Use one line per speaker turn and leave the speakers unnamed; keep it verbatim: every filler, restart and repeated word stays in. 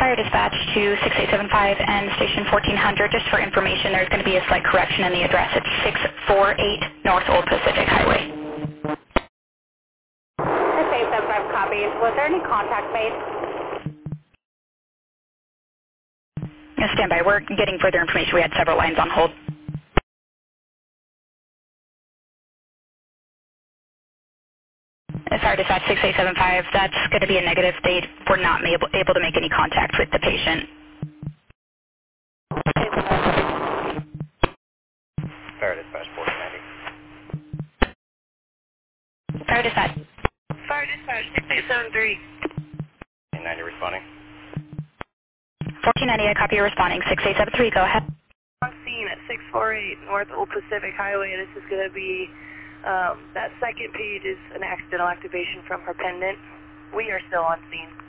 Fire dispatch to six eight seven five and station fourteen hundred. Just for information, there's going to be a slight correction in the address. It's six four eight North Old Pacific Highway.
six eight seven five copies. Was there any contact made?
Now stand by. We're getting further information. We had several lines on hold. Fire dispatch six eight seven five, that's going to be a negative. They were not able, able to make any contact with the patient.
Fire dispatch fourteen ninety.
Fire dispatch.
Fire dispatch six eight seven three.
fourteen ninety responding.
fourteen ninety, I copy you responding. six eight seven three, go ahead.
On scene at six four eight North Old Pacific Highway. This is going to be, um, that second page is an accidental activation from her pendant. We are still on scene.